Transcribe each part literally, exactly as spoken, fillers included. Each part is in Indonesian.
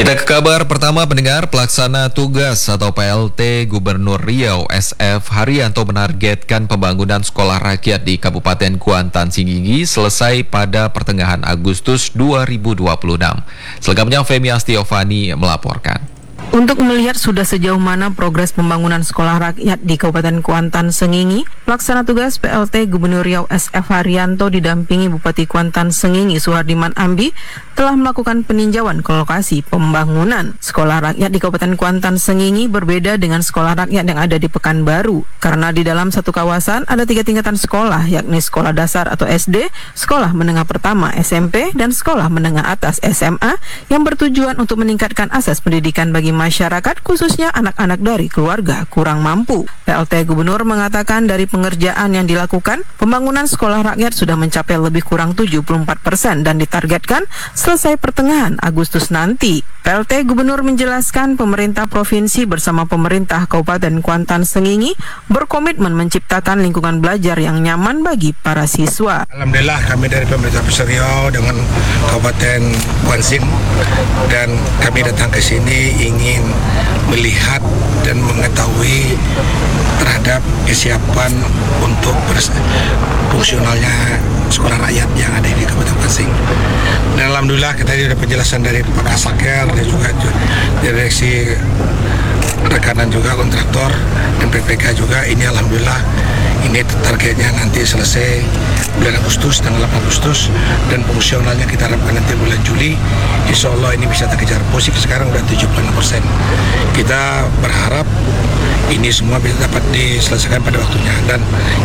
Kita ke kabar pertama, pendengar. Pelaksana tugas atau P L T Gubernur Riau S F Haryanto menargetkan pembangunan sekolah rakyat di Kabupaten Kuantan Sengingi selesai pada pertengahan Agustus dua ribu dua puluh enam. Selengkapnya Femi Astiovani melaporkan. Untuk melihat sudah sejauh mana progres pembangunan sekolah rakyat di Kabupaten Kuantan Sengingi, Pelaksana tugas P L T Gubernur Riau S F Haryanto didampingi Bupati Kuantan Sengingi Suhardiman Ambi telah melakukan peninjauan ke lokasi pembangunan sekolah rakyat di Kabupaten Kuantan Sengingi berbeda dengan sekolah rakyat yang ada di Pekanbaru, karena di dalam satu kawasan ada tiga tingkatan sekolah, yakni sekolah dasar atau S D, sekolah menengah pertama S M P, dan sekolah menengah atas S M A yang bertujuan untuk meningkatkan akses pendidikan bagi masyarakat, khususnya anak-anak dari keluarga kurang mampu. P L T Gubernur mengatakan dari pengerjaan yang dilakukan, pembangunan sekolah rakyat sudah mencapai lebih kurang tujuh puluh empat persen dan ditargetkan selesai pertengahan Agustus nanti. P L T Gubernur menjelaskan pemerintah provinsi bersama pemerintah Kabupaten Kuantan Sengingi berkomitmen menciptakan lingkungan belajar yang nyaman bagi para siswa. Alhamdulillah kami dari pemerintah Provinsi Riau dengan Kabupaten Kuantan dan kami datang ke sini ingin melihat dan mengetahui terhadap kesiapan untuk fungsionalnya sekolah rakyat yang ada di Kabupaten Kuantan. Dan alhamdulillah kita ada penjelasan dari Pak Kasaker dan juga direksi rekanan juga kontraktor dan P P K juga. Ini alhamdulillah ini targetnya nanti selesai bulan Agustus, tanggal delapan Agustus, dan fungsionalnya kita harapkan nanti bulan Juli. Insya Allah ini bisa terkejar. Posisi sekarang sudah tujuh puluh enam persen. Kita berharap ini semua bisa dapat diselesaikan pada waktunya, dan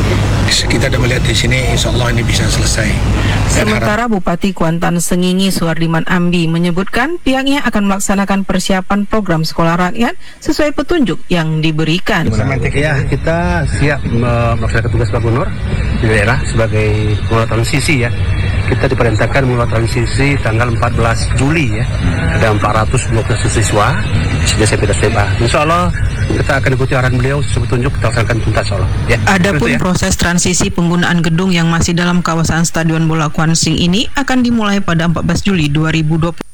kita sudah melihat di sini insya Allah ini bisa selesai. Dan sementara harap... Bupati Kuantan Sengingi Suhardiman Ambi menyebutkan pihaknya akan melaksanakan persiapan program sekolah rakyat sesuai petunjuk yang diberikan. Ya, kita siap melaksanakan tugas Pak Gubernur di daerah sebagai mulai transisi ya. Kita diperintahkan mulai transisi tanggal empat belas Juli ya. Ada empat ratus dua belas siswa S D S M P dan S M A. Insya Allah kita akan ikuti arahan beliau sesuai petunjuk, kita laksanakan tuntas insya Allah. Ya. Adapun ya. proses transisi penggunaan gedung yang masih dalam kawasan Stadion Bola Kuansing ini akan dimulai pada empat belas Juli dua ribu dua puluh.